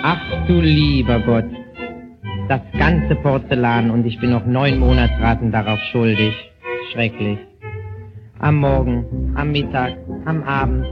Ach du lieber Gott, das ganze Porzellan und ich bin noch 9 Monatsraten darauf schuldig. Schrecklich. Am Morgen, am Mittag, am Abend,